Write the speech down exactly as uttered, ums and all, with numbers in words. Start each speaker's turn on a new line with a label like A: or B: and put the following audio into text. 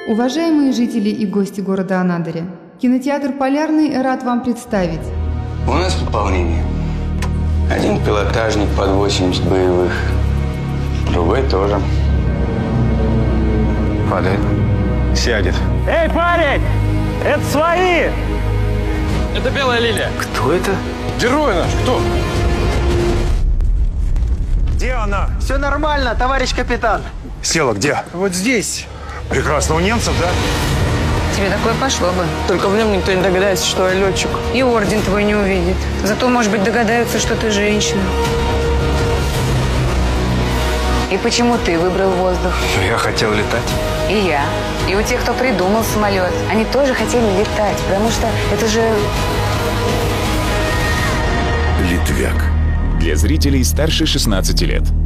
A: Уважаемые жители и гости города Анадыря, кинотеатр «Полярный» рад вам представить.
B: У нас пополнение. Один пилотажник под восемьдесят боевых, другой тоже. Падает. Сядет.
C: Эй, парень! Это свои!
D: Это белая лилия.
B: Кто это?
D: Герой наш, кто?
C: Где она?
E: Все нормально, товарищ капитан.
C: Села где?
D: Вот здесь.
C: Прекрасно, у немцев, да?
F: Тебе такое пошло бы.
G: Только в нем никто не догадается, что я летчик.
F: И орден твой не увидит. Зато, может быть, догадаются, что ты женщина. И почему ты выбрал воздух?
B: Я хотел летать.
F: И я. И у тех, кто придумал самолет, они тоже хотели летать, потому что это же...
H: Литвяк. Для зрителей старше шестнадцати лет.